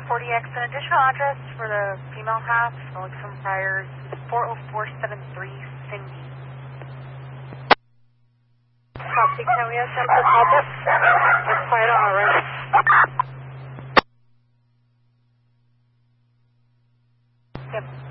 40X, an additional address for the female half, going from Friars, 40473 Cindy. Copy, can we attempt to call this? It's quiet on our right. Yep.